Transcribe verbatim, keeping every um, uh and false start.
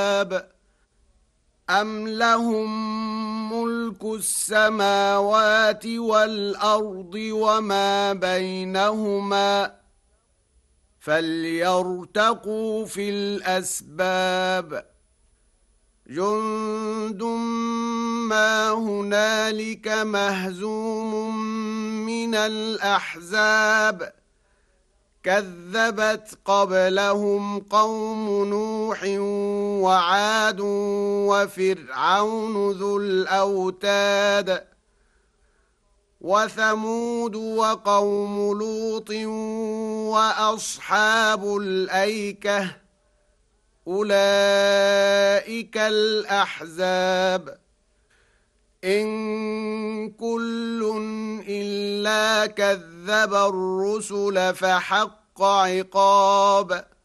أَمْ لَهُم مُّلْكُ السَّمَاوَاتِ وَالْأَرْضِ وَمَا بَيْنَهُمَا فَلْيَرْتَقُوا فِي الْأَسْبَابِ جُندٌ مَّا هُنَالِكَ مَهْزُومٌ مِّنَ الْأَحْزَابِ كَذَّبَتْ قَبْلَهُمْ قَوْمُ نُوحٍ وَعَادٌ وَفِرْعَوْنُ ذُو الْأَوْتَادِ وَثَمُودُ وَقَوْمُ لُوطٍ وَأَصْحَابُ الْأَيْكَةِ أُولَئِكَ الْأَحْزَابُ إِن كُلٌّ إِلَّا كَذَّبَ الرُّسُلَ فَحَقَّ عِقَابِ